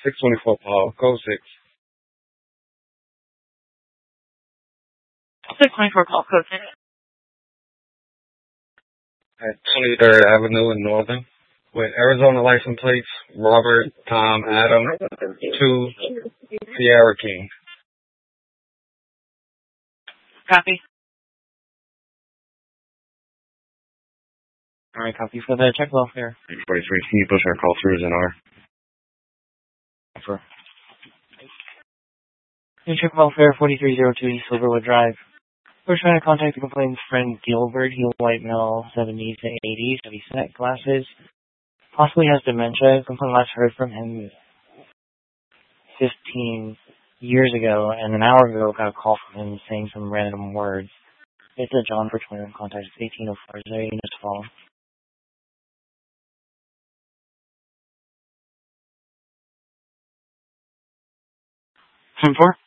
624 Paul, code 6. 624 Paul, code 6. At 23rd Avenue in Northern, with Arizona license plates, Robert, Tom, Adam, 2, Sierra King. Copy. Alright, copy for the check welfare. 43, can you push our call throughs in our... For check welfare 4302 East Silverwood Drive. We're trying to contact the complainant's friend Gilbert. He's a white male, 70s to 80s, heavy set glasses. Possibly has dementia. Complainant last heard from him 15 years ago, and an hour ago got a call from him saying some random words. It's a John for 21 contact. It's 1804. Is there any units to follow? 10-4.